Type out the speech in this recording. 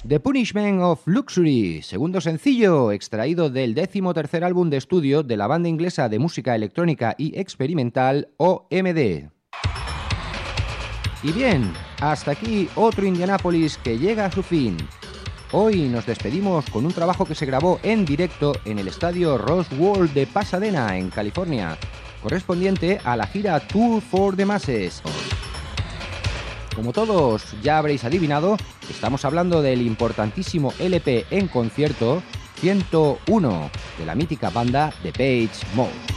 The Punishment of Luxury, segundo sencillo extraído del 13º álbum de estudio de la banda inglesa de música electrónica y experimental OMD. Y bien, hasta aquí otro Indianapolis que llega a su fin. Hoy nos despedimos con un trabajo que se grabó en directo en el estadio Roswell de Pasadena, en California, correspondiente a la gira Tour for the Masses. Como todos ya habréis adivinado, estamos hablando del importantísimo LP en concierto 101 de la mítica banda Depeche Mode.